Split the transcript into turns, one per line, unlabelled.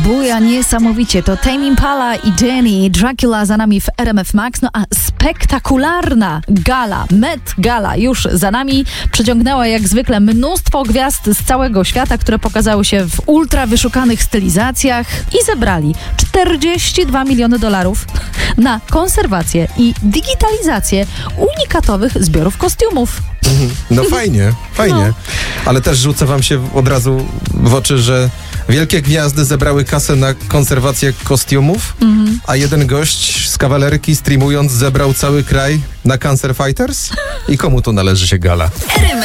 buja niesamowicie. To Tame Impala i Jenny, Dracula za nami w RMF Max. No a spektakularna gala, Met Gala już za nami. Przyciągnęła jak zwykle mnóstwo gwiazd z całego świata, które pokazały się w ultra wyszukanych stylizacjach i zebrali $42 miliony na konserwację i digitalizację unikatowych zbiorów kostiumów.
No fajnie.
No.
Ale też rzuca wam się od razu w oczy, że wielkie gwiazdy zebrały kasę na konserwację kostiumów, a jeden gość z kawalerki streamując zebrał cały kraj na Cancer Fighters? I komu tu należy się gala?